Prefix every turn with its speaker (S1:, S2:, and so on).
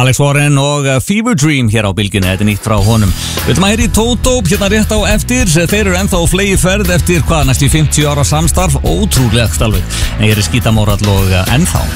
S1: Alex Warren og Fever Dream hér á bylgjunni, þetta nýtt frá honum. Við ætlum að heyra í Tótó hérna rétt á eftir. Þeir eru ennþá flegi ferð eftir næstu 50 ára samstarf, ótrúlegt alveg. En hér er Skítamórall og ennþá